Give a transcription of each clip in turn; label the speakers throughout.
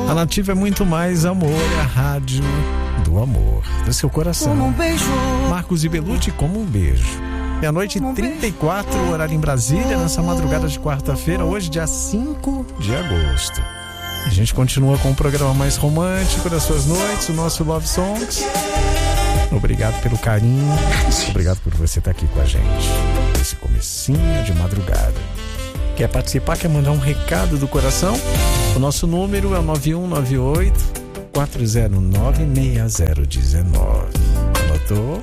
Speaker 1: A Nativa é muito mais amor, é a rádio do amor, do seu coração.
Speaker 2: Como um beijo.
Speaker 1: Marcos e Belucci, Como um Beijo. Meia-noite e 34, horário em Brasília, nessa madrugada de quarta-feira, hoje dia 5 de agosto. A gente continua com o programa mais romântico das suas noites, o nosso Love Songs. Obrigado pelo carinho, obrigado por você estar aqui com a gente nesse comecinho de madrugada. Quer participar, quer mandar um recado do coração? O nosso número é o 9198-409-6019. Anotou?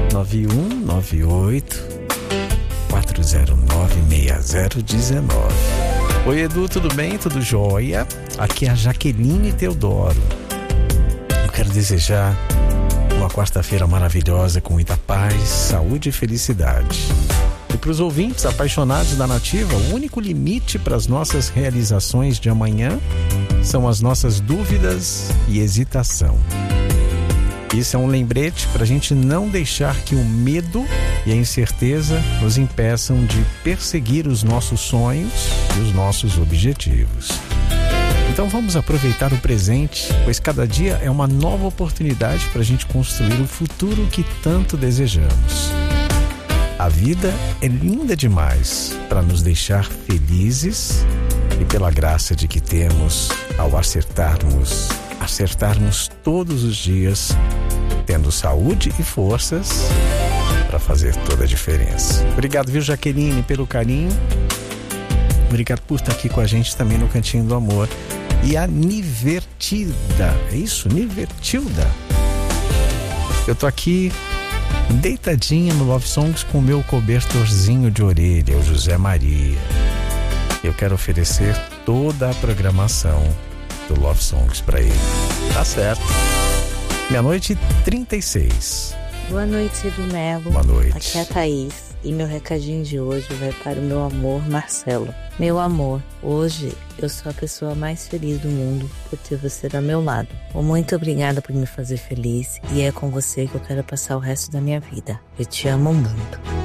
Speaker 1: 9198-409-6019. Oi, Edu, tudo bem? Tudo jóia? Aqui é a Jaqueline Teodoro. Eu quero desejar uma quarta-feira maravilhosa com muita paz, saúde e felicidade. E para os ouvintes apaixonados da Nativa, o único limite para as nossas realizações de amanhã são as nossas dúvidas e hesitação. Isso é um lembrete para a gente não deixar que o medo e a incerteza nos impeçam de perseguir os nossos sonhos e os nossos objetivos. Então vamos aproveitar o presente, pois cada dia é uma nova oportunidade para a gente construir o futuro que tanto desejamos. A vida é linda demais para nos deixar felizes e pela graça de que temos ao acertarmos todos os dias, tendo saúde e forças para fazer toda a diferença. Obrigado, viu, Jaqueline, pelo carinho. Obrigado por estar aqui com a gente também no Cantinho do Amor. E a Nivertida, é isso? Nivertilda. Eu tô aqui deitadinha no Love Songs com o meu cobertorzinho de orelha, o José Maria. Eu quero oferecer toda a programação do Love Songs para ele. Tá certo. Meia-noite e 36.
Speaker 3: Boa noite, Edu Melo.
Speaker 1: Boa noite.
Speaker 3: Aqui é a Thaís. E meu recadinho de hoje vai para o meu amor, Marcelo. Meu amor, hoje eu sou a pessoa mais feliz do mundo por ter você ao meu lado. Muito obrigada por me fazer feliz e é com você que eu quero passar o resto da minha vida. Eu te amo muito.